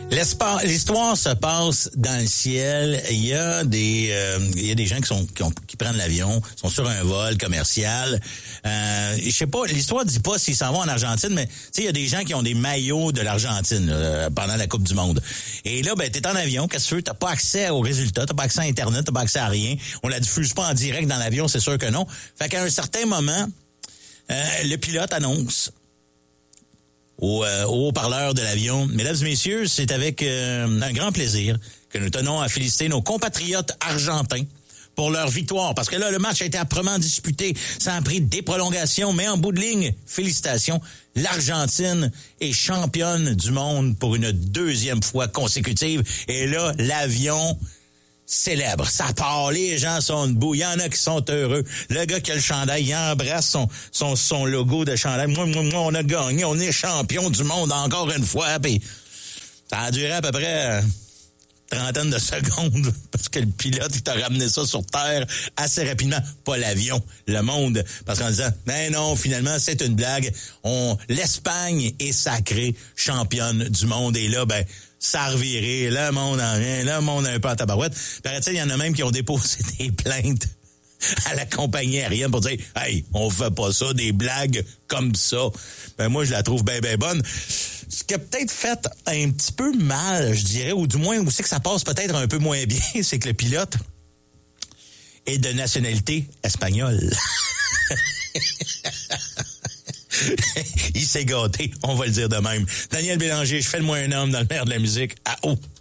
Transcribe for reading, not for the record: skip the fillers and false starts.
L'histoire se passe dans le ciel. Il y a des gens qui prennent l'avion, sont sur un vol commercial. Je sais pas, l'histoire dit pas s'ils s'en vont en Argentine, mais tu sais, il y a des gens qui ont des maillots de l'Argentine pendant la Coupe du Monde. Et là, ben t'es en avion, qu'est-ce que tu veux? T'as pas accès aux résultats, t'as pas accès à Internet, t'as pas accès à rien. On la diffuse pas en direct dans l'avion, c'est sûr que non. Fait qu'à un certain moment, le pilote annonce au haut-parleur de l'avion: mesdames et messieurs, c'est avec un grand plaisir que nous tenons à féliciter nos compatriotes argentins pour leur victoire. Parce que là, le match a été âprement disputé. Ça a pris des prolongations, mais en bout de ligne, félicitations. L'Argentine est championne du monde pour une deuxième fois consécutive. Et là, l'avion célèbre. Ça part, les gens sont debout, il y en a qui sont heureux. Le gars qui a le chandail, il embrasse son logo de chandail. Moi, on a gagné, on est champion du monde encore une fois. Puis ça a duré à peu près trentaine de secondes parce que le pilote, il t'a ramené ça sur terre assez rapidement. Pas l'avion, le monde. Parce qu'en disant, ben non, finalement, c'est une blague. L'Espagne est sacrée championne du monde. Et là, ben, ça a reviré, le monde en vient, le monde un peu en tabarouette. Paraît-il, il y en a même qui ont déposé des plaintes à la compagnie aérienne pour dire, hey, on fait pas ça, des blagues comme ça. Ben moi, je la trouve bien bonne. Ce qui a peut-être fait un petit peu mal, je dirais, ou du moins où c'est que ça passe peut-être un peu moins bien, c'est que le pilote est de nationalité espagnole. Il s'est gâté, on va le dire de même. Daniel Bélanger, je fais le moins un homme dans le meilleur de la musique. À haut.